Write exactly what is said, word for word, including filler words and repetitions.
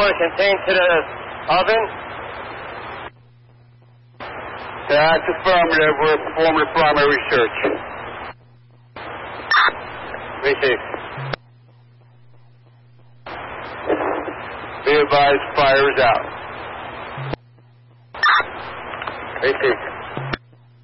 one contained to the oven? That's affirmative. We're performing primary search. Receive. Be advised, fire is out. Receive.